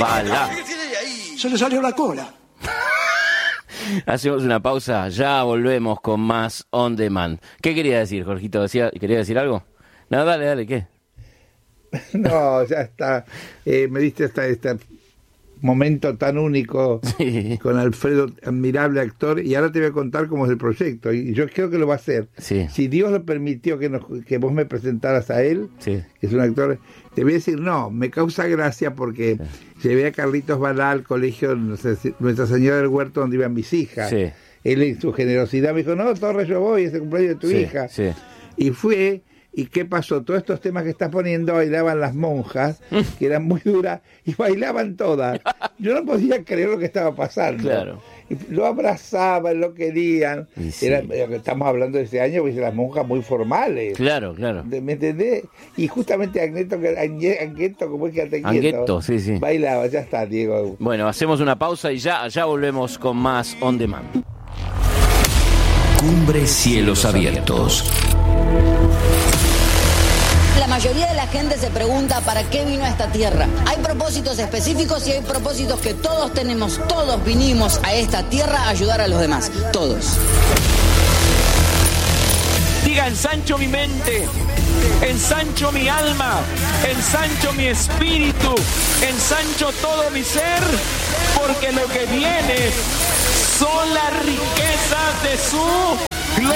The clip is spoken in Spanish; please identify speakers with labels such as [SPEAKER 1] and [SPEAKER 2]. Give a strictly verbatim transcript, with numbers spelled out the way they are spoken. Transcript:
[SPEAKER 1] Bala.
[SPEAKER 2] Se le salió la cola.
[SPEAKER 1] Hacemos una pausa, ya volvemos con más On Demand. ¿Qué quería decir, Jorgito? ¿Decía, ¿Quería decir algo? No, dale, dale, ¿qué?
[SPEAKER 3] No, ya está. Eh, me diste hasta este momento tan único
[SPEAKER 1] Sí.
[SPEAKER 3] con Alfredo, admirable actor, y ahora te voy a contar cómo es el proyecto. Y yo creo que lo va a hacer.
[SPEAKER 1] Sí.
[SPEAKER 3] Si Dios lo permitió que, nos, que vos me presentaras a él,
[SPEAKER 1] Sí.
[SPEAKER 3] que es un actor, te voy a decir, no, me causa gracia porque sí. llevé a Carlitos Balá al colegio Nuestra Señora del Huerto donde iban mis hijas.
[SPEAKER 1] Sí.
[SPEAKER 3] Él en su generosidad me dijo, no, Torres, yo voy, es el cumpleaños de tu
[SPEAKER 1] Sí,
[SPEAKER 3] hija.
[SPEAKER 1] sí.
[SPEAKER 3] Y fue... ¿Y qué pasó? Todos estos temas que estás poniendo bailaban las monjas, que eran muy duras, y bailaban todas. Yo no podía creer lo que estaba pasando.
[SPEAKER 1] Claro.
[SPEAKER 3] Y lo abrazaban, lo querían.
[SPEAKER 1] Sí.
[SPEAKER 3] Era, estamos hablando de ese año, pues las monjas muy formales.
[SPEAKER 1] Claro, claro.
[SPEAKER 3] ¿Me entendés? Y justamente Agneto, Agneto, como es que te
[SPEAKER 1] Angueto, sí, sí.
[SPEAKER 3] bailaba, ya está, Diego.
[SPEAKER 1] Bueno, hacemos una pausa y ya, ya volvemos con más On Demand.
[SPEAKER 4] Cumbre Cielos Abiertos.
[SPEAKER 5] La mayoría de la gente se pregunta para qué vino a esta tierra. Hay propósitos específicos y hay propósitos que todos tenemos. Todos vinimos a esta tierra a ayudar a los demás. Todos.
[SPEAKER 6] Diga, ensancho mi mente, ensancho mi alma, ensancho mi espíritu, ensancho todo mi ser, porque lo que viene son las riquezas de su...